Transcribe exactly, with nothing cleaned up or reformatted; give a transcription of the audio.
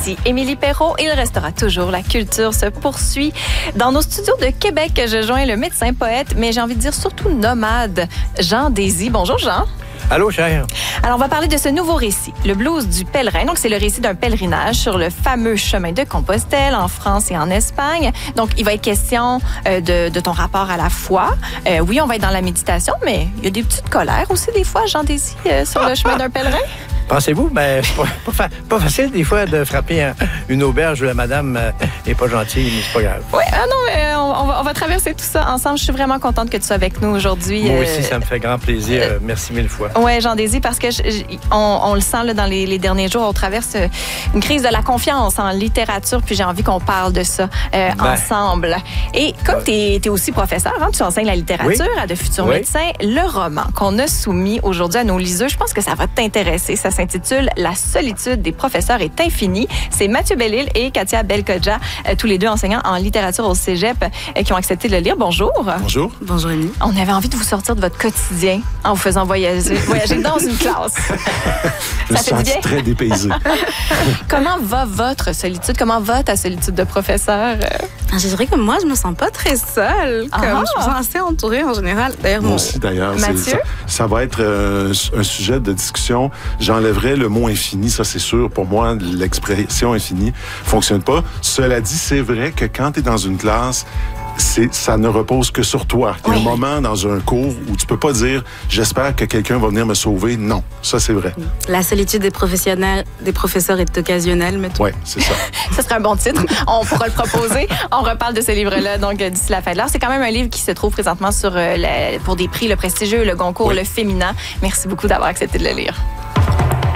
Ici Émilie Perrault. Il restera toujours. La culture se poursuit. Dans nos studios de Québec, je joins le médecin poète, mais j'ai envie de dire surtout nomade, Jean Désy. Bonjour Jean. Allô, cher. Alors, on va parler de ce nouveau récit, le blues du pèlerin. Donc, c'est le récit d'un pèlerinage sur le fameux chemin de Compostelle en France et en Espagne. Donc, il va être question euh, de, de ton rapport à la foi. Euh, oui, on va être dans la méditation, mais il y a des petites colères aussi des fois, Jean Désy, euh, sur le chemin d'un pèlerin. Pensez-vous? Ben, c'est pas, pas, fa- pas facile des fois de frapper un- une auberge où la madame euh, est pas gentille, mais c'est pas grave. Oui, ah non, mais on, on, va, on va traverser tout ça ensemble. Je suis vraiment contente que tu sois avec nous aujourd'hui. Moi Euh, aussi, ça me fait grand plaisir. Euh, merci mille fois. Oui, Jean Désy, parce que je- je- on, on le sent là, dans les, les derniers jours, on traverse euh, une crise de la confiance en littérature, puis j'ai envie qu'on parle de ça euh, Ben. ensemble. Et comme Ouais. tu es aussi professeur, hein, tu enseignes la littérature Oui. à de futurs Oui. médecins, le roman qu'on a soumis aujourd'hui à nos liseux, je pense que ça va t'intéresser. Ça s'intitule « La solitude des professeurs est infinie ». C'est Mathieu Bellil et Katia Belkodja, euh, tous les deux enseignants en littérature au cégep, euh, qui ont accepté de le lire. Bonjour. Bonjour. Bonjour, Émilie. On avait envie de vous sortir de votre quotidien en vous faisant voyager, voyager dans une classe. Je me Ça fait du sens bien. très dépaysé. Comment va votre solitude? Comment va ta solitude de professeur? Ah, Je dirais que moi, je me sens pas très seule. Comme, Ah. Je me sens assez entourée en général. D'ailleurs, Moi mon... aussi, d'ailleurs. c'est- Mathieu? Ça, ça va être euh, un sujet de discussion. J'enlèverais le mot infini, ça c'est sûr. Pour moi, l'expression infinie fonctionne pas. Cela dit, c'est vrai que quand tu es dans une classe, c'est, ça ne repose que sur toi. Il y a Oui. un moment dans un cours où tu peux pas dire « j'espère que quelqu'un va venir me sauver ». Non, ça c'est vrai. La solitude des professionnels, des professeurs est occasionnelle, mais Ouais, c'est ça. Ce serait un bon titre. On pourra le proposer. On reparle de ce livre-là donc euh, d'ici la fin de l'heure. C'est quand même un livre qui se trouve présentement sur euh, la- pour des prix, le prestigieux, le Goncourt, Oui. le Féminin. Merci beaucoup d'avoir accepté de le lire.